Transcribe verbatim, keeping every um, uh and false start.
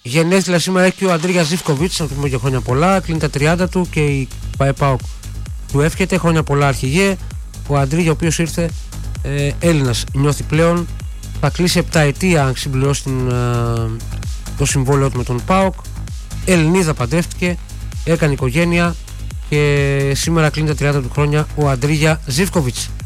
Γενέθλια σήμερα έχει και ο Αντρίγια Ζίβκοβιτς, να του πούμε και χρόνια πολλά. Κλείνει τα τριάντα του και η ΠΑΕ-ΠΑΟΚ του εύχεται χρόνια πολλά, αρχηγέ. Ο Αντρίγια, ο οποίος ήρθε ε, Έλληνας, νιώθει πλέον. Θα κλείσει επτά ετία αν συμπληρώσει την, ε, το συμβόλαιο του με τον ΠΑΟΚ. Ελληνίδα, παντρεύτηκε, έκανε οικογένεια και σήμερα κλείνει τα τριάντα του χρόνια ο Αντρίγια Ζίβκοβιτς.